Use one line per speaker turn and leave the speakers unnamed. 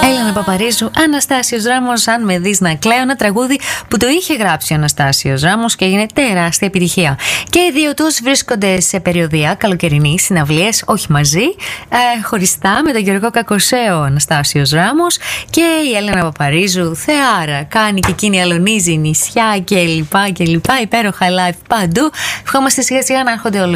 Έλενα Παπαρίζου, Αναστάσιος Ράμος, αν με δεις να κλαίω, ένα τραγούδι που το είχε γράψει ο Αναστάσιος Ράμος και έγινε τεράστια επιτυχία. Και οι δύο τους βρίσκονται σε περιοδεία καλοκαιρινή, συναυλίες, όχι μαζί, χωριστά, με τον Γιώργο Κακοσέο ο Αναστάσιος Ράμος και η Έλενα Παπαρίζου, θεάρα, κάνει και εκείνη, αλωνίζει νησιά και λοιπά, υπέροχα live παντού. Ευχόμαστε σιγά σιγά να έρχονται